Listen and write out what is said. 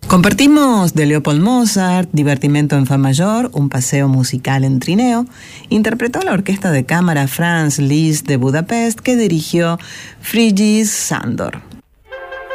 Compartimos de Leopold Mozart, Divertimento en Fa mayor, un paseo musical en trineo. Interpretó la orquesta de cámara Franz Liszt de Budapest, que dirigió Frigyes Sándor.